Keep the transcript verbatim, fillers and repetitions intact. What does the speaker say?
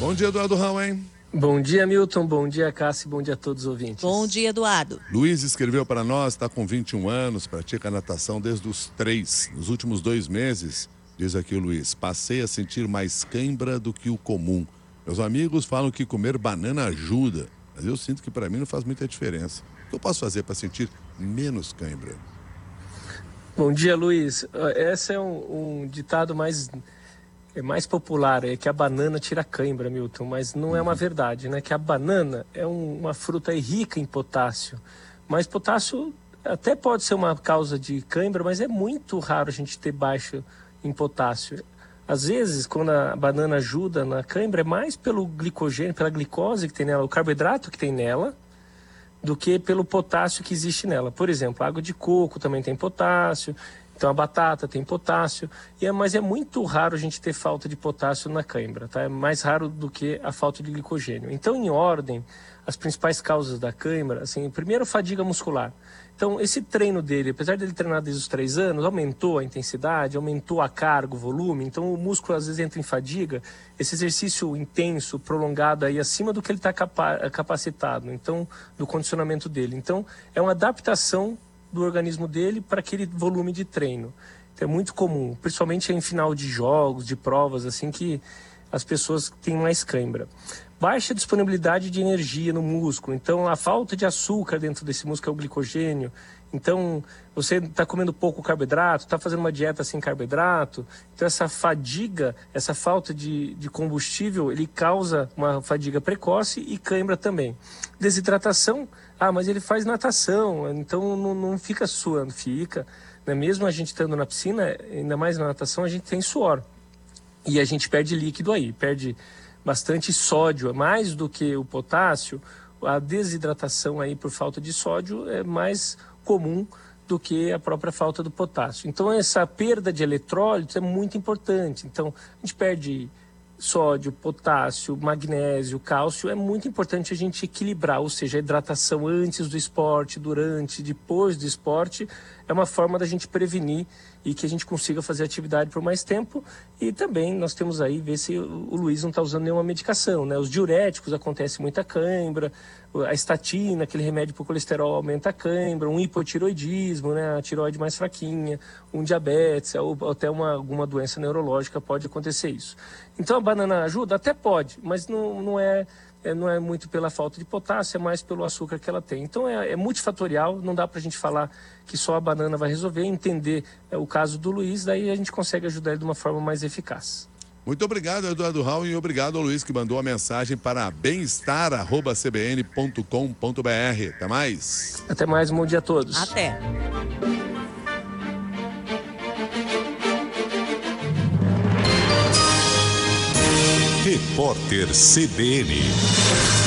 Bom dia, Eduardo Raul, hein? Bom dia, Milton. Bom dia, Cássio. Bom dia a todos os ouvintes. Bom dia, Eduardo. Luiz escreveu para nós, está com vinte e um anos, pratica natação desde os três. Nos últimos dois meses, diz aqui o Luiz, passei a sentir mais cãibra do que o comum. Meus amigos falam que comer banana ajuda, mas eu sinto que para mim não faz muita diferença. O que eu posso fazer para sentir menos cãibra? Bom dia, Luiz. Esse é um, um ditado mais... É mais popular, é que a banana tira a cãibra, Milton, mas não é uma verdade, né? Que a banana é um, uma fruta rica em potássio, mas potássio até pode ser uma causa de cãibra, mas é muito raro a gente ter baixo em potássio. Às vezes, quando a banana ajuda na cãibra, é mais pelo glicogênio, pela glicose que tem nela, o carboidrato que tem nela, do que pelo potássio que existe nela. Por exemplo, a água de coco também tem potássio, então a batata tem potássio, e é, mas é muito raro a gente ter falta de potássio na cãibra, tá? É mais raro do que a falta de glicogênio. Então, em ordem, as principais causas da cãibra, assim, primeiro, fadiga muscular. Então, esse treino dele, apesar dele treinar desde os três anos, aumentou a intensidade, aumentou a carga, o volume, então o músculo às vezes entra em fadiga, esse exercício intenso, prolongado aí, acima do que ele está capa- capacitado, então, do condicionamento dele. Então, é uma adaptação do organismo dele para aquele volume de treino. Então, é muito comum, principalmente em final de jogos, de provas, assim, que as pessoas têm mais cãibra. Baixa disponibilidade de energia no músculo, então a falta de açúcar dentro desse músculo é o glicogênio. Então, você está comendo pouco carboidrato, está fazendo uma dieta sem carboidrato, então essa fadiga, essa falta de, de combustível, ele causa uma fadiga precoce e cãibra também. Desidratação, ah, mas ele faz natação, então não, não fica suando, fica. Né? Mesmo a gente estando na piscina, ainda mais na natação, a gente tem suor. E a gente perde líquido aí, perde bastante sódio, mais do que o potássio. A desidratação aí por falta de sódio é mais comum do que a própria falta do potássio. Então essa perda de eletrólitos é muito importante. Então a gente perde sódio, potássio, magnésio, cálcio. É muito importante a gente equilibrar, ou seja, a hidratação antes do esporte, durante, depois do esporte, é uma forma da gente prevenir e que a gente consiga fazer atividade por mais tempo. E também nós temos aí, ver se o Luiz não está usando nenhuma medicação, né? Os diuréticos, acontece muita cãibra, a estatina, aquele remédio para o colesterol, aumenta a cãibra, um hipotiroidismo, né? A tiroide mais fraquinha, um diabetes, ou até uma, alguma doença neurológica pode acontecer isso. Então a banana ajuda? Até pode, mas não, não é... É, não é muito pela falta de potássio, é mais pelo açúcar que ela tem. Então é, é multifatorial, não dá para a gente falar que só a banana vai resolver, entender é, o caso do Luiz, daí a gente consegue ajudar ele de uma forma mais eficaz. Muito obrigado, Eduardo Raul, e obrigado ao Luiz que mandou a mensagem para bem-estar arroba c b n ponto com ponto b r. Até mais. Até mais, um bom dia a todos. Até. Repórter C B N.